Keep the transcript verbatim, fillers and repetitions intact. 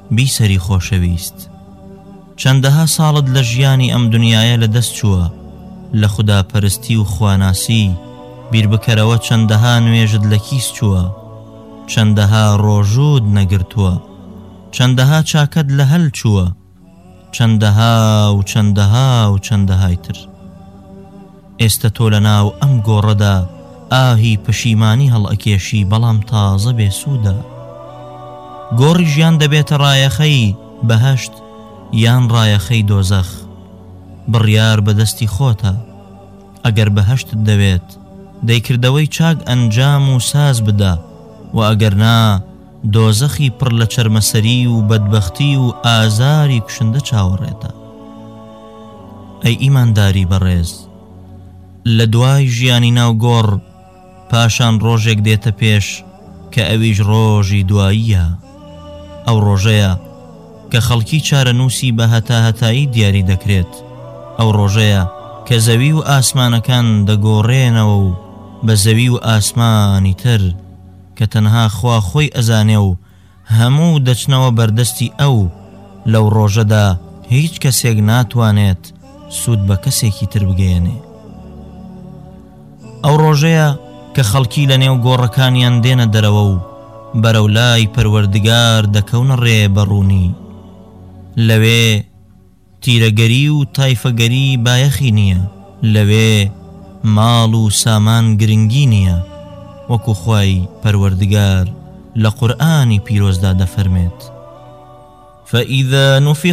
بیسەری خۆشەویست. چەندەها ساڵت لە ژیانی ئەم دنیاە لە دەست چووە، لە خوداپەرستی و خواناسی بیر بکەرەوە چەندەها نوێژت لە کیس چووە، چەندەها ڕۆژوود نەگرتووە، چەندەها چاکەت لە هەل چووە، چەندەها و چەندەها و چەندەهای تر. ئێستا تۆ لە ناو ئەم گۆڕەدا ئاهی پشیمانی هەڵئەکێشی، بەڵام تازە بێسوودە. گۆڕی ژیان دەبێتە ڕایەخەی بەهەشت یان ڕایەخەی دۆزەخ، بڕیار بەدەستی خۆتە. ئەگەر بەهەشتت دەوێت دەیکردەوەی چاک ئەنجام و ساز بدە، و ئەگەر نا دۆزەخی پڕ لە چەرمەسەری و بەدبەختی و ئازاری کوشندە چاوەڕێتە. ئەی ئیمانداری بەڕێز، لە دوای ژیانی ناو گۆڕ پاشان ڕۆژێک دێتە پێش کە ئەویش ڕۆژی دواییە. ئەو ڕۆژەیە کە خەڵکی چارەنووسی بە هەتا هەتایی دیاری دەکرێت. ئەو ڕۆژەیە کە زەوی و ئاسمانەکان دەگۆڕێنەوە و بە زەوی و ئاسمانی تر کە تەنها خوا خۆی ئەزانێ و هەموو دەچنەوە بەردەستی ئەو. لەو ڕۆژەدا هیچ کەسێک ناتوانێت سوود بە کەسێکی تر بگەێنێ. ئەو ڕۆژەیە کە خەڵکی لە نێو گۆڕەکانیان دێنە دەرەوە و بەرەو لای پەروەردگار دەکەونە ڕێبەڕوونی. لەوێ تیرەگەری و تایفەگەری بایەخی نییە، لەوێ ماڵ و سامان گرنگی نییە، وەکو خوای پەروەردگار لە قورئانی پیرۆزدا دەفەرمێت: فَإِذَا نُفِخ